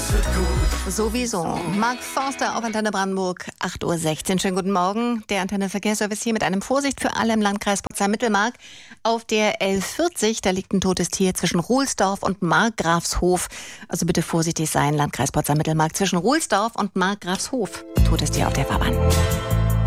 Sowieso. Mark Forster auf Antenne Brandenburg, 8.16 Uhr. Schönen guten Morgen. Der Antenne Verkehrsservice hier mit einem Vorsicht für alle im Landkreis Potsdam-Mittelmark. Auf der 1140, da liegt ein totes Tier zwischen Ruhlsdorf und Markgrafshof. Also bitte vorsichtig sein, Landkreis Potsdam-Mittelmark, zwischen Ruhlsdorf und Markgrafshof. Totes Tier auf der Fahrbahn.